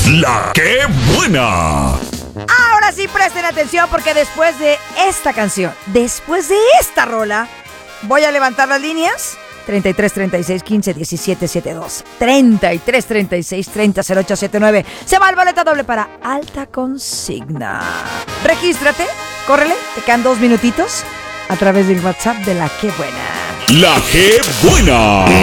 La que buena. Ahora sí presten atención porque después de esta canción, después de esta rola, voy a levantar las líneas. 33 36 15 17 72 33 36 30 08 79. Se va el boleto doble para Alta Consigna. Regístrate, córrele, te quedan 2 minutitos a través del WhatsApp de La Que Buena. La que buena.